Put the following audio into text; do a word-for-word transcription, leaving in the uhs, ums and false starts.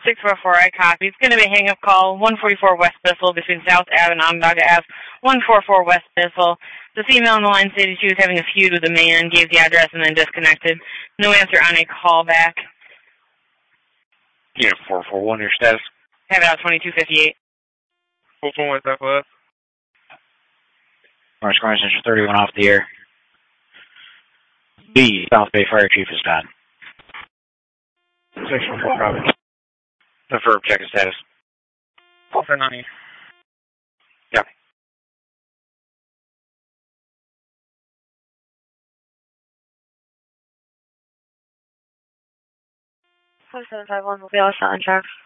six four four, I copy. It's going to be a hang-up call, one forty-four West Bissell between South Ave and Onondaga Ave, one forty-four West Bissell. The female on the line stated she was having a feud with a man, gave the address, and then disconnected. No answer on a call back. Unit four four one, your status? Have it out twenty-two fifty-eight. four four one, Southwest. Orange County Central thirty-one off the air. B, South Bay Fire Chief is Todd. six four four, copy. Affirm, check the status. Officer ninety. Yep. five seven five one will be all set on track.